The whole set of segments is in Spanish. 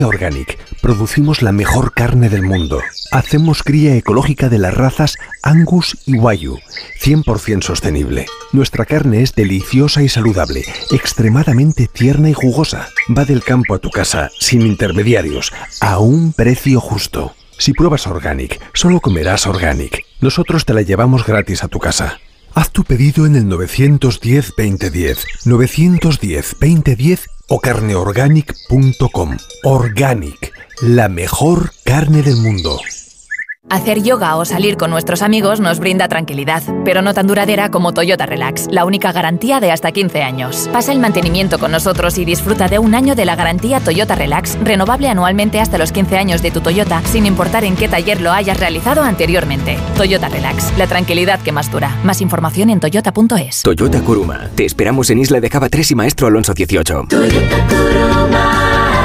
Organic. Producimos la mejor carne del mundo. Hacemos cría ecológica de las razas Angus y Wagyu, 100% sostenible. Nuestra carne es deliciosa y saludable, extremadamente tierna y jugosa. Va del campo a tu casa, sin intermediarios, a un precio justo. Si pruebas Organic, solo comerás Organic. Nosotros te la llevamos gratis a tu casa. Haz tu pedido en el 910-2010, 910-2010 o carneorganic.com. Organic, la mejor carne del mundo. Hacer yoga o salir con nuestros amigos nos brinda tranquilidad, pero no tan duradera como Toyota Relax, la única garantía de hasta 15 años. Pasa el mantenimiento con nosotros y disfruta de un año de la garantía Toyota Relax, renovable anualmente hasta los 15 años de tu Toyota, sin importar en qué taller lo hayas realizado anteriormente. Toyota Relax, la tranquilidad que más dura. Más información en toyota.es. Toyota Kuruma. Te esperamos en Isla de Cava 3 y Maestro Alonso 18. Toyota Kuruma.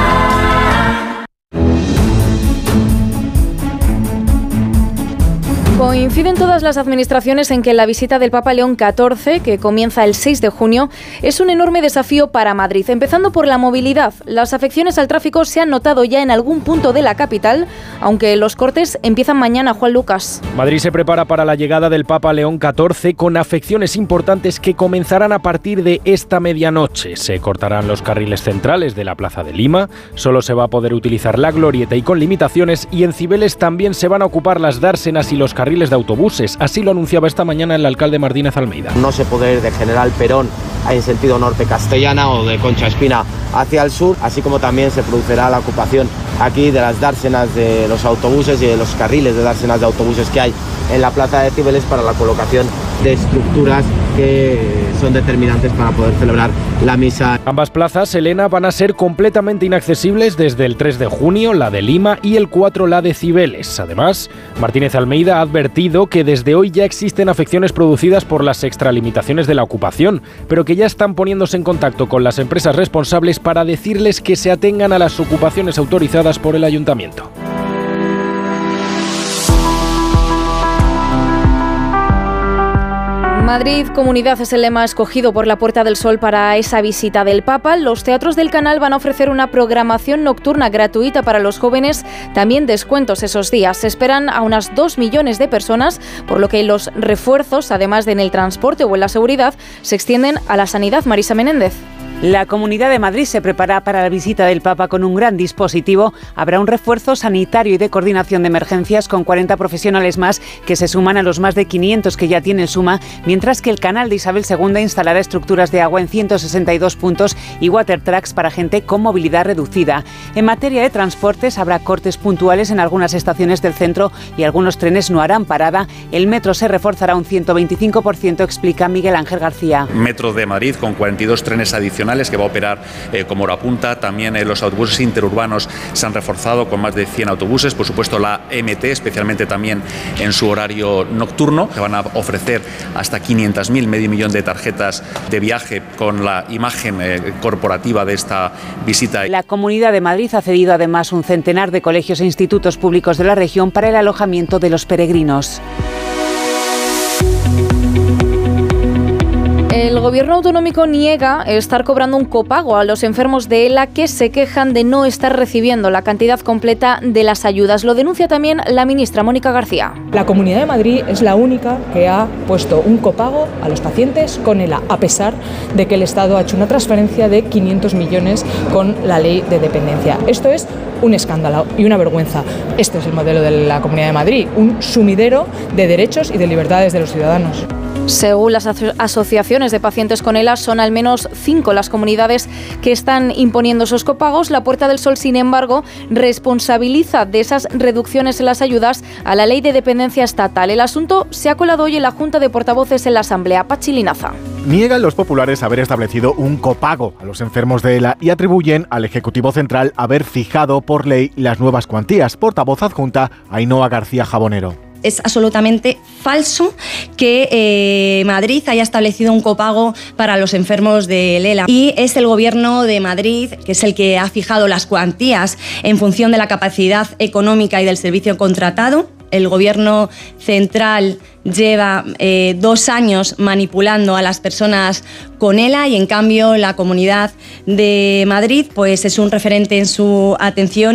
Coinciden todas las administraciones en que la visita del Papa León XIV, que comienza el 6 de junio, es un enorme desafío para Madrid, empezando por la movilidad. Las afecciones al tráfico se han notado ya en algún punto de la capital, aunque los cortes empiezan mañana. Juan Lucas. Madrid se prepara para la llegada del Papa León XIV con afecciones importantes que comenzarán a partir de esta medianoche. Se cortarán los carriles centrales de la Plaza de Lima, solo se va a poder utilizar la glorieta y con limitaciones, y en Cibeles también se van a ocupar las dársenas y los carriles de autobuses. Así lo anunciaba esta mañana el alcalde Martínez Almeida. No se puede ir de General Perón en sentido norte Castellana o de Concha Espina hacia el sur, así como también se producirá la ocupación aquí de las dársenas de los autobuses y de los carriles de dársenas de autobuses que hay en la plaza de Cibeles para la colocación de estructuras que son determinantes para poder celebrar la misa. Ambas plazas, Elena, van a ser completamente inaccesibles desde el 3 de junio, la de Lima, y el 4, la de Cibeles. Además, Martínez Almeida ha advertido que desde hoy ya existen afecciones producidas por las extralimitaciones de la ocupación, pero que ya están poniéndose en contacto con las empresas responsables para decirles que se atengan a las ocupaciones autorizadas por el ayuntamiento. Madrid Comunidad es el lema escogido por la Puerta del Sol para esa visita del Papa. Los teatros del Canal van a ofrecer una programación nocturna gratuita para los jóvenes, también descuentos esos días. Se esperan a unas 2 millones de personas, por lo que los refuerzos, además de en el transporte o en la seguridad, se extienden a la sanidad. Marisa Menéndez. La Comunidad de Madrid se prepara para la visita del Papa con un gran dispositivo. Habrá un refuerzo sanitario y de coordinación de emergencias con 40 profesionales más que se suman a los más de 500 que ya tiene el SUMA, mientras que el Canal de Isabel II instalará estructuras de agua en 162 puntos y water trucks para gente con movilidad reducida. En materia de transportes habrá cortes puntuales en algunas estaciones del centro y algunos trenes no harán parada. El metro se reforzará un 125%, explica Miguel Ángel García. Metro de Madrid con 42 trenes adicionales que va a operar como hora punta. También los autobuses interurbanos se han reforzado con más de 100 autobuses. Por supuesto, la MT, especialmente también en su horario nocturno, que van a ofrecer hasta 500.000, medio millón de tarjetas de viaje con la imagen corporativa de esta visita. La Comunidad de Madrid ha cedido además un centenar de colegios e institutos públicos de la región para el alojamiento de los peregrinos. El gobierno autonómico niega estar cobrando un copago a los enfermos de ELA que se quejan de no estar recibiendo la cantidad completa de las ayudas. Lo denuncia también la ministra Mónica García. La Comunidad de Madrid es la única que ha puesto un copago a los pacientes con ELA, a pesar de que el Estado ha hecho una transferencia de 500 millones con la ley de dependencia. Esto es un escándalo y una vergüenza. Este es el modelo de la Comunidad de Madrid, un sumidero de derechos y de libertades de los ciudadanos. Según las asociaciones de pacientes con ELA, son al menos 5 las comunidades que están imponiendo esos copagos. La Puerta del Sol, sin embargo, responsabiliza de esas reducciones en las ayudas a la Ley de Dependencia Estatal. El asunto se ha colado hoy en la Junta de Portavoces en la Asamblea. Pachi Linaza. Niegan los populares haber establecido un copago a los enfermos de ELA y atribuyen al Ejecutivo Central haber fijado por ley las nuevas cuantías. Portavoz adjunta Ainhoa García Jabonero. Es absolutamente falso que Madrid haya establecido un copago para los enfermos del ELA. Y es el Gobierno de Madrid, que es el que ha fijado las cuantías en función de la capacidad económica y del servicio contratado. El Gobierno central lleva 2 años manipulando a las personas con ELA y en cambio la Comunidad de Madrid pues es un referente en su atención.